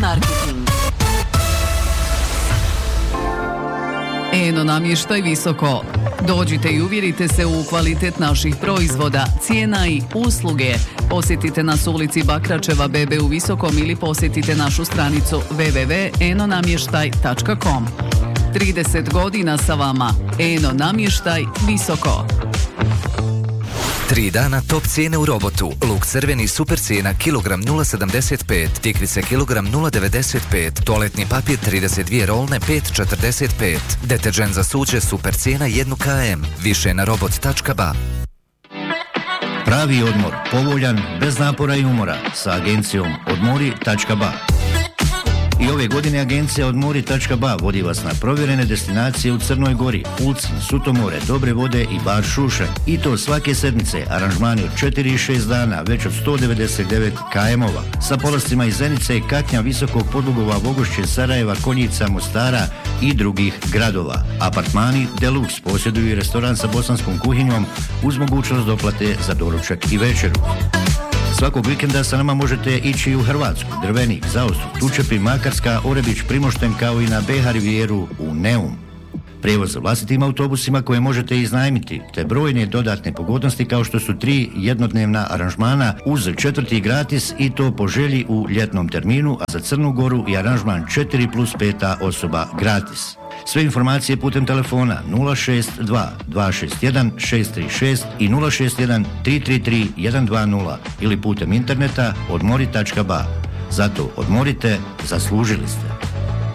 marketing. Eno namještaj Visoko. Dođite i uvjerite se u kvalitet naših proizvoda, cijena i usluge. Posjetite nas u ulici Bakračeva BB u Visokom ili posjetite našu stranicu www.enonamještaj.com. 30 godina sa vama. Eno namještaj Visoko. 3 dana top cijene u Robotu. Luk crveni super cijena kilogram 0,75, tikvice kilogram 0,95, toaletni papir 32 rolne 5,45, deterđent za suđe super cijena 1 km. Više na robot.ba. Pravi odmor, povoljan, bez napora i umora, sa agencijom odmori.ba. I ove godine agencija odmori.ba vodi vas na provjerene destinacije u Crnoj Gori, Ulcinj, Sutomore, Dobre vode i bar Šušanj. I to svake sedmice, aranžmani od 4 i 6 dana, već od 199 km-ova. Sa polascima iz Zenice, Katnja, Visokog, Podlugova, Vogošće, Sarajeva, Konjica, Mostara i drugih gradova. Apartmani Deluxe posjeduju i restoran sa bosanskom kuhinjom uz mogućnost doplate za doručak i večeru. Svakog vikenda sa nama možete ići u Hrvatsku, Drvenik, Zaostru, Tučepi, Makarska, Orebić, Primošten kao i na BH Rivijeru u Neum. Prijevoz vlastitim autobusima koje možete iznajmiti, te brojne dodatne pogodnosti kao što su 3 jednodnevna aranžmana uz 4. gratis i to po želji u ljetnom terminu, a za Crnu Goru i aranžman 4+5 osoba gratis. Sve informacije putem telefona 062 261 636 i 061 333 120 ili putem interneta odmori.ba. Zato odmorite, zaslužili ste.